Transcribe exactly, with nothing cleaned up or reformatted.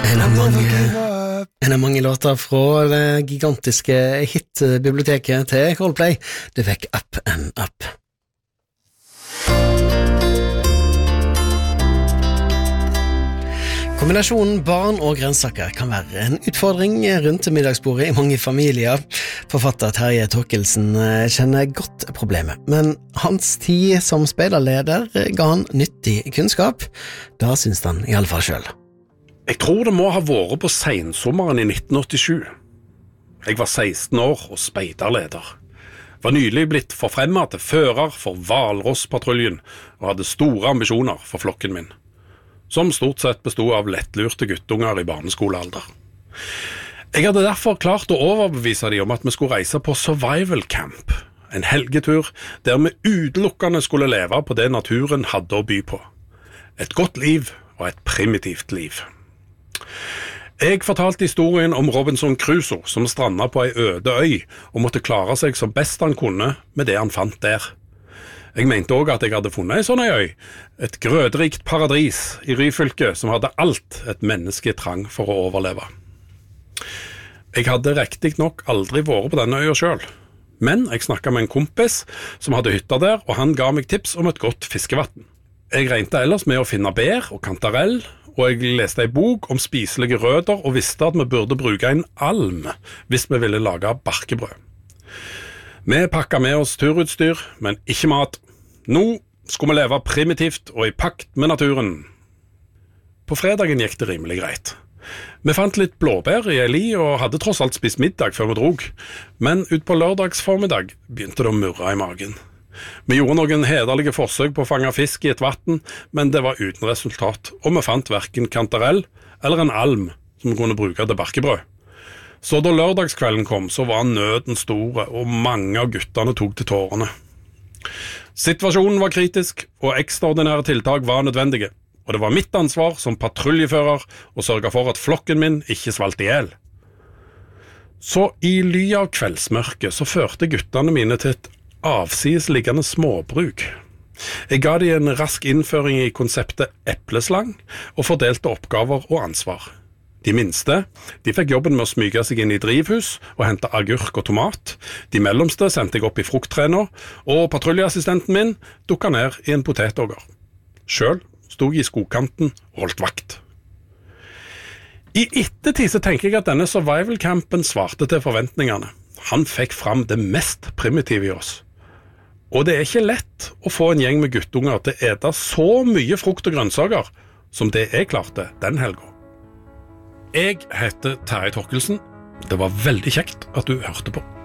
En av mange, en av mange låter fra det gigantiske hitbiblioteket til Coldplay. Det fikk Up and Up. Kombinasjonen barn og grønnsaker kan være en utfordring rundt middagsbordet i mange familier. Forfatter Terje Torkelsen kjenner godt problemet, men hans tid som speiderleder ga han nyttig kunnskap. Da synes han i alle fall selv. Jeg tror det må ha vært på sensommeren i nitten åttisju. Jeg var seksten år og speiderleder. Var nylig blitt forfremmet til fører for Hvalrosspatruljen og hadde store ambisjoner for flokken min, som stort sett bestod av lettlurte guttunger i barneskolealder. Jeg hadde derfor klart å overbevise dem om at vi skulle reise på survival camp, en helgetur der vi utelukkende skulle leve på det naturen hadde å by på. Et godt liv og et primitivt liv. Jeg fortalte historien om Robinson Crusoe som strandet på ei øde øy og måtte klare seg som best han kunne med det han fant der. Jeg mente også at jeg hadde funnet en sånn øy, et grødrikt paradis i Ryfylke som hadde alt et menneske trang for å overleve. Jeg hadde riktig nok aldri vært på denne øya selv, men jeg snakket med en kompis som hadde hytta der, og han ga meg tips om et godt fiskevatten. Jeg regnet ellers med å finne bær og kantarell, og jeg leste en bok om spiselige røder og visste at vi burde bruke en alm hvis vi ville lage barkebrød. Vi pakket med oss turutstyr, men ikke mat. Nå skulle vi leve primitivt og i pakt med naturen. På fredagen gikk det rimelig greit. Vi fant litt blåbær i ei li og hadde tross alt spist middag før vi drog, men ut på lørdagsformiddag begynte det å murre i magen. Vi gjorde noen hederlige forsøk på å fange fisk i et vatten, men det var uten resultat, og vi fant hverken kantarell eller en alm som vi kunne bruke til barkebrød. Så da lørdagskvelden kom, så var nøden store, og mange av guttene tok til tårene. Situasjonen var kritisk, og ekstraordinære tiltak var nødvendige, og det var mitt ansvar som patruljefører å sørge for at flokken min ikke svalt ihjel. Så i ly av kveldsmørket så førte guttene mine til et avsidesliggende småbruk. Jeg ga de en rask innføring i konseptet epleslang, og fordelte oppgaver og ansvar. De minste, de fikk jobben med å smyge seg inn i drivhus og hente agurk og tomat. De mellomste sendte jeg opp i frukttrener, og patruljeassistenten min dukket ned i en potetåger. Selv stod jeg i skogkanten og holdt vakt. I ettertid så tenker jeg at denne survival-campen svarte til forventningene. Han fikk fram det mest primitive i oss. Og det er ikke lett å få en gjeng med guttunger til å ete så mye frukt og grønnsaker som det jeg klarte den helgen. Jeg heter Terje Torkelsen. Det var veldig kjekt at du hørte på.